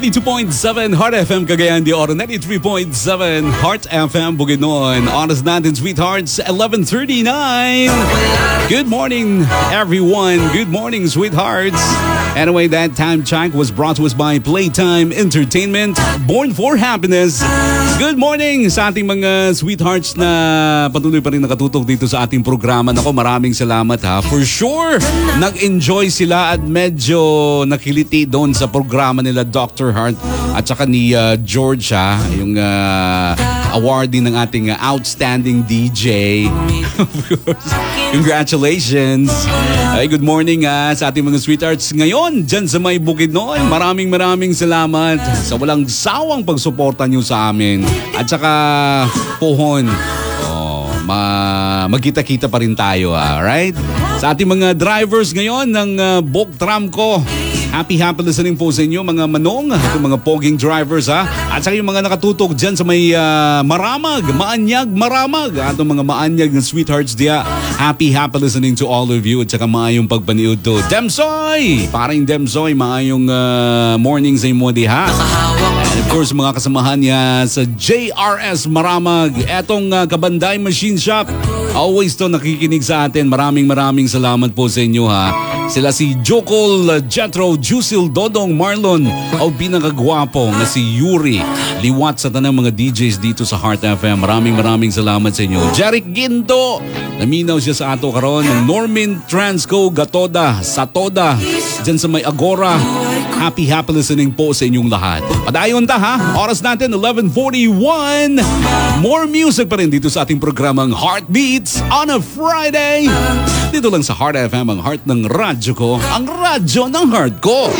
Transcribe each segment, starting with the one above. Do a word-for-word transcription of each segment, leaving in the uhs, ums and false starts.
ninety-two point seven Heart F M Cagayan de Oro, ninety-three point seven Heart F M Bukidnon. Oras natin, sweethearts, eleven thirty-nine. Good morning, everyone. Good morning, sweethearts. Anyway, that time check was brought to us by Playtime Entertainment, Born for Happiness. Good morning sa ating mga sweethearts na patuloy pa rin nakatutok dito sa ating programa. Nako, maraming salamat ha. For sure, nag-enjoy sila at medyo nakiliti doon sa programa nila Doctor Heart at saka ni uh, George ha, yung uh, awardee ng ating uh, outstanding D J. Of course, congratulations. Ay, good morning ha, sa ating mga sweethearts ngayon dyan sa may Bukidnon. Maraming maraming salamat sa walang sawang pagsuporta nyo sa amin. At saka pohon, oh, ma magkita-kita pa rin tayo ha, right? Sa ating mga drivers ngayon ng uh, Bok Tramco, happy happy listening po sa inyo mga manong, itong mga poging drivers ha. At saka yung mga nakatutok dyan sa may uh, Maramag, Maanyag, Maramag. Atong mga Maanyag ng sweethearts diya. Happy happy listening to all of you at saka maayong pagpaniod to. Demsoy! Paring Demsoy, maayong uh, morning sa imo diha. And of course mga kasamahan niya sa J R S Maramag. Etong uh, Kabanday Machine Shop. Always to nakikinig sa atin. Maraming maraming salamat po sa inyo ha. Sila si Jokol, Jetro, Jusil, Dodong, Marlon, o pinakagwapo na si Yuri. Liwat sa tanang mga D Js dito sa Heart F M. Maraming maraming salamat sa inyo. Jeric Ginto, naminaw siya sa ato karon. Norman Transco, Gatoda, Satoda, dyan sa may Agora. Happy happy listening po sa inyong lahat. Padayon ta ha, oras natin eleven forty-one. More music pa rin dito sa ating programang Heartbeats on a Friday. Dito lang sa Heart F M, ang heart ng radyo ko, ang radyo ng heart ko.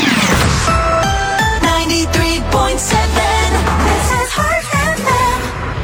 ninety-three point seven, this is Heart F M.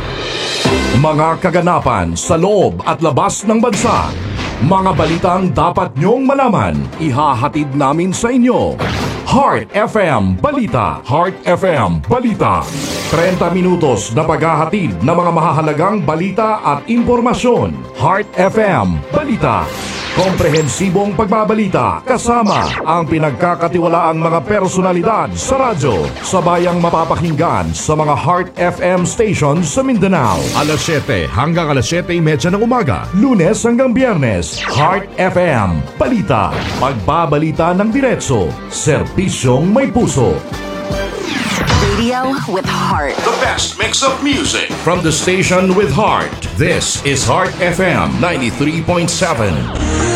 Mga kaganapan sa loob at labas ng bansa. Mga balitang dapat nyong malaman, ihahatid namin sa inyo. Heart F M Balita. Heart F M Balita. thirty minutos na paghahatid ng mga mahahalagang balita at impormasyon. Heart F M Balita. Komprehensibong pagbabalita kasama ang pinagkakatiwalaang mga personalidad sa radyo. Sabayang mapapakinggan sa mga Heart F M stations sa Mindanao. alas siyete hanggang alas siyete thirty ng umaga. Lunes hanggang Biyernes. Heart F M Balita. Pagbabalita ng diretso. Serbisyong may puso. Radio with heart. The best mix of music from the station with heart. This is Heart F M ninety-three point seven.